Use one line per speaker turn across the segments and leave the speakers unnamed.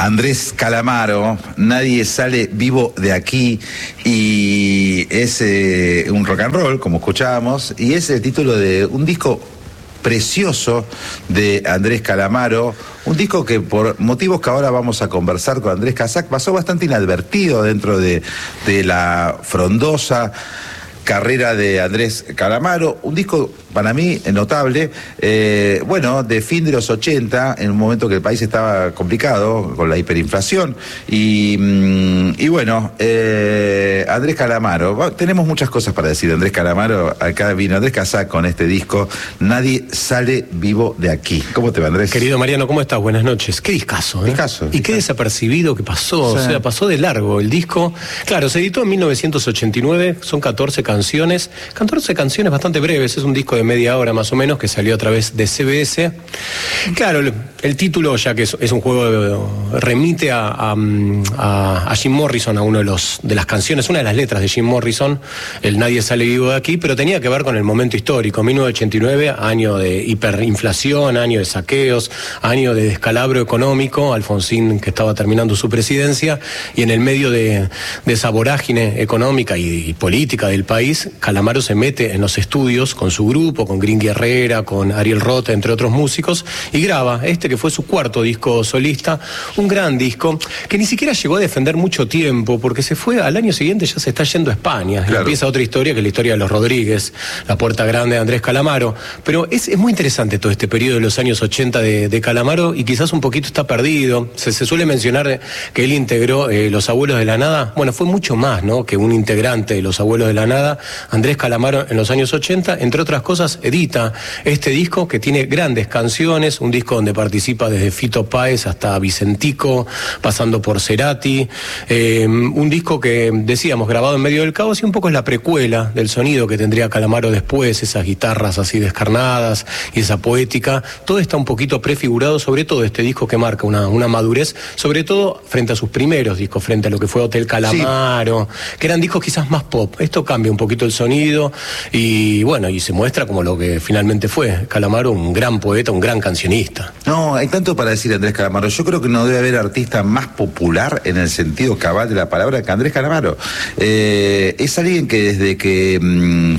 Andrés Calamaro, Nadie sale vivo de aquí, y es un rock and roll, como escuchábamos, y es el título de un disco precioso de Andrés Calamaro, un disco que por motivos que ahora vamos a conversar con Andrés Casac pasó bastante inadvertido dentro de la frondosa carrera de Andrés Calamaro, un disco para mí notable, de fin de los 80, en un momento que el país estaba complicado con la hiperinflación, y Andrés Calamaro, tenemos muchas cosas para decir de Andrés Calamaro. Acá vino Andrés Casac con este disco, Nadie sale vivo de aquí. ¿Cómo te va, Andrés?
Querido Mariano, ¿cómo estás? Buenas noches. Qué discazo, ¿eh?
Discazo.
Y qué desapercibido que pasó, sí. O sea, pasó de largo el disco. Claro, se editó en 1989, son 14 canciones bastante breves, es un disco de media hora más o menos que salió a través de CBS. Claro, el título, ya que es un juego, remite a Jim Morrison, a uno de las canciones, una de las letras de Jim Morrison, el Nadie sale vivo de aquí, pero tenía que ver con el momento histórico, 1989, año de hiperinflación, año de saqueos, año de descalabro económico, Alfonsín que estaba terminando su presidencia, y en el medio de esa vorágine económica y política del país, Calamaro se mete en los estudios con su grupo, con Green Guerrera, con Ariel Roth, entre otros músicos, y graba que fue su cuarto disco solista, un gran disco que ni siquiera llegó a defender mucho tiempo, porque se fue al año siguiente, ya se está yendo a España. Claro. Y empieza otra historia, que es la historia de los Rodríguez, la puerta grande de Andrés Calamaro. Pero es muy interesante todo este periodo de los años 80 de Calamaro, y quizás un poquito está perdido. Se suele mencionar que él integró Los Abuelos de la Nada. Bueno, fue mucho más, ¿no?, que un integrante de Los Abuelos de la Nada. Andrés Calamaro en los años 80, entre otras cosas, edita este disco que tiene grandes canciones, un disco donde participa desde Fito Páez hasta Vicentico, pasando por Cerati, un disco que, decíamos, grabado en medio del caos, y un poco es la precuela del sonido que tendría Calamaro después, esas guitarras así descarnadas y esa poética. Todo está un poquito prefigurado, sobre todo este disco que marca una madurez, sobre todo frente a sus primeros discos, frente a lo que fue Hotel Calamaro, sí, que eran discos quizás más pop. Esto cambia un poquito el sonido y se muestra como lo que finalmente fue Calamaro, un gran poeta, un gran cancionista.
No, hay tanto para decir de Andrés Calamaro. Yo creo que no debe haber artista más popular en el sentido cabal de la palabra que Andrés Calamaro. Es alguien que desde que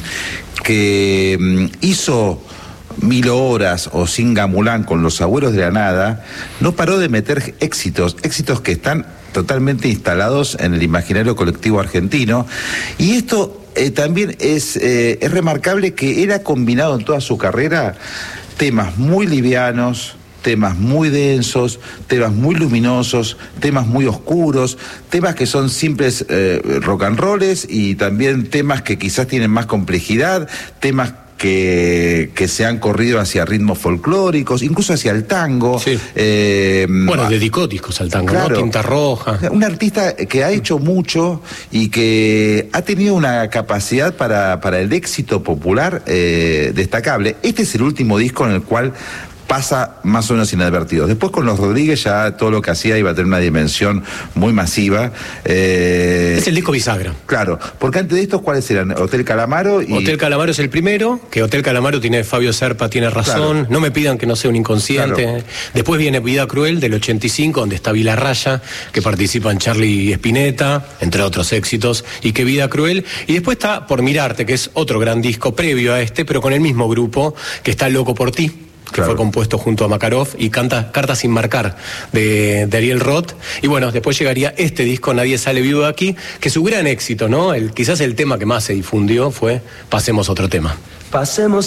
hizo 1000 horas o Singamulán con Los Abuelos de la Nada, no paró de meter éxitos que están totalmente instalados en el imaginario colectivo argentino. Y esto también es remarcable, que él ha combinado en toda su carrera temas muy livianos, temas muy densos, temas muy luminosos, temas muy oscuros, temas que son simples rock and rolls, y también temas que quizás tienen más complejidad, temas que se han corrido hacia ritmos folclóricos, incluso hacia el tango. Sí.
Dedicó discos al tango, claro, ¿no? Tinta Roja.
Un artista que ha hecho mucho y que ha tenido una capacidad para el éxito popular destacable. Este es el último disco en el cual pasa más o menos inadvertido. Después con los Rodríguez ya todo lo que hacía iba a tener una dimensión muy masiva.
Es el disco bisagra.
Claro, porque antes de estos, ¿cuáles eran? Hotel Calamaro y...
Hotel Calamaro es el primero, que Hotel Calamaro tiene Fabio Serpa, tiene razón, claro. No me pidan que no sea un inconsciente. Claro. Después viene Vida Cruel del 85, donde está Vilarraya, que participan Charlie Spinetta, entre otros éxitos, y que Vida Cruel. Y después está Por Mirarte, que es otro gran disco previo a este, pero con el mismo grupo, que está Loco por Ti, que claro, fue compuesto junto a Makarov, y Cartas sin marcar de Ariel Roth. Y después llegaría este disco, Nadie sale vivo de aquí, que su gran éxito, ¿no? Quizás el tema que más se difundió fue Pasemos otro tema. Pasemos